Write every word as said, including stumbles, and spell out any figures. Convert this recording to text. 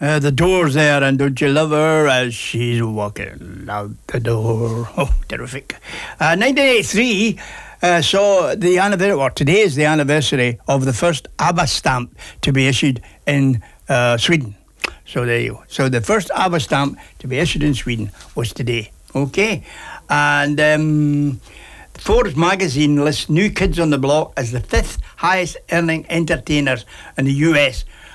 Uh, the door's there, and don't you love her as she's walking out the door? Oh, terrific. Uh, nineteen eighty-three uh, saw the anniversary, or today is the anniversary of the first ABBA stamp to be issued in uh, Sweden. So there you go. So the first ABBA stamp to be issued in Sweden was today. Okay. And um, Forbes magazine lists New Kids on the Block as the fifth highest earning entertainers in the U S,